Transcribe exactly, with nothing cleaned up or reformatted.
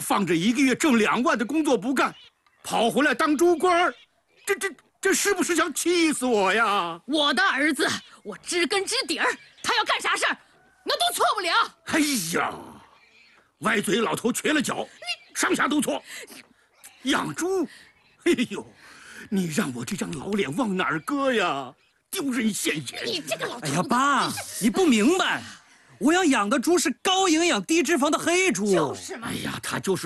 放着一个月挣两万的工作不干，跑回来当猪官儿，这这这是不是想气死我呀？ 我的儿子，我知根知底儿，他要干啥事儿，那都错不了。 哎呀，歪嘴老头瘸了脚，上下都错。养猪，哎呦，你让我这张老脸往哪儿搁呀？丢人现眼！ 你这个老头子！ 哎呀，爸，你不明白，我要养的猪是高营养、低脂肪的黑猪。 就是嘛。 哎呀，他就是。